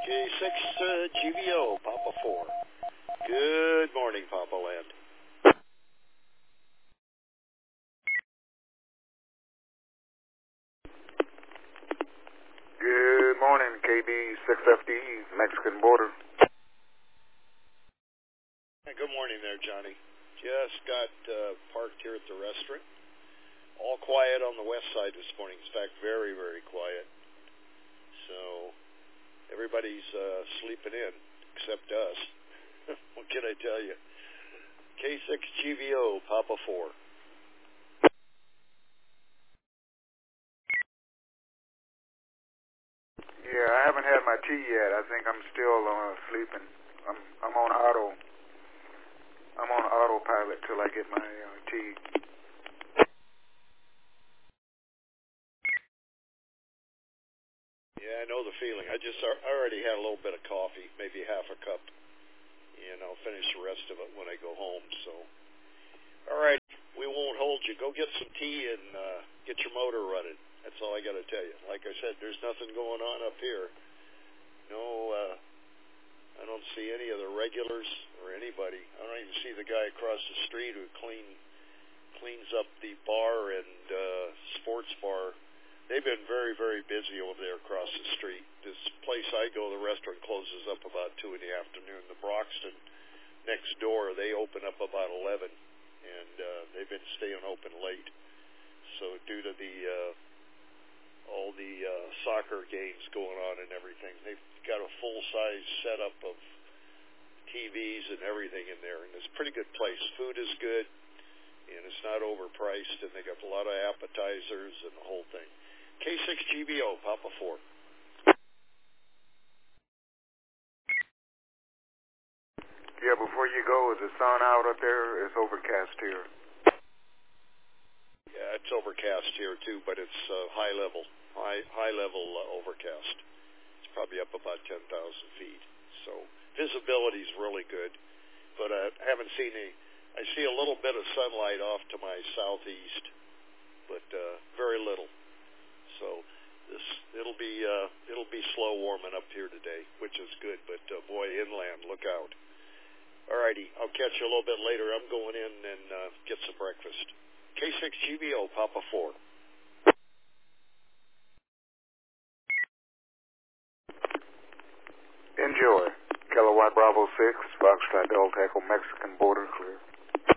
K6 GVO, Papa 4. Good morning, Papa Land. Good morning, KB6FD, Mexican border. Hey, good morning there, Johnny. Just got parked here at the restaurant. All quiet on the west side this morning. In fact, very, very quiet. So everybody's sleeping in, except us. What can I tell you? K6 GVO, Papa 4. Yeah, I haven't had my tea yet. I think I'm still sleeping. I'm on autopilot till I get my tea. Yeah, I know the feeling. I already had a little bit of coffee, maybe half a cup. And I'll finish the rest of it when I go home. So, all right, we won't hold you. Go get some tea and get your motor running. That's all I got to tell you. Like I said, there's nothing going on up here. No, I don't see any of the regulars or anybody. I don't even see the guy across the street who cleans up the bar and sports bar. They've been very, very busy over there across the street. This place I go, the restaurant closes up about 2 in the afternoon. The Broxton next door, they open up about 11, and they've been staying open late. So due to all the soccer games going on and everything, they've got a full-size setup of TVs and everything in there, and it's a pretty good place. Food is good, and it's not overpriced, and they got a lot of appetizers and the whole thing. K6 GBO, Papa 4. Yeah, before you go, is the sun out up there? It's overcast here. Yeah, it's overcast here too, but it's high level overcast. It's probably up about 10,000 feet. So visibility's really good, but I haven't seen I see a little bit of sunlight off to my southeast, but very little. So it'll be slow warming up here today, which is good. But boy, inland, look out. Alrighty, I'll catch you a little bit later. I'm going in and get some breakfast. K6 GBO, Papa 4. Enjoy. Kilowatt Bravo 6, Foxtrot Delta Echo, Mexican border clear.